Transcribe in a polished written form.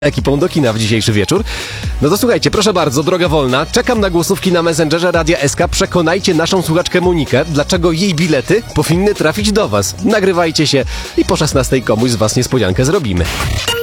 ekipą do kina w dzisiejszy wieczór. No to słuchajcie, proszę bardzo, droga wolna. Czekam na głosówki na Messengerze Radia SK. Przekonajcie naszą słuchaczkę Monikę, dlaczego jej bilety powinny trafić do was. Nagrywajcie się i po 16 komuś z was niespodziankę zrobimy.